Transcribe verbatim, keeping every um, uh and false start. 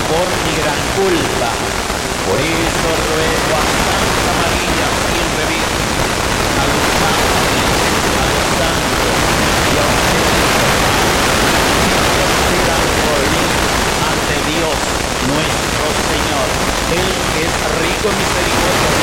por mi gran culpa. Por eso ruego a Santa María, siempre Virgen, a los ángeles, a los santos y a ustedes, intercedan por mí ante Dios nuestro Señor, el que es rico en misericordia.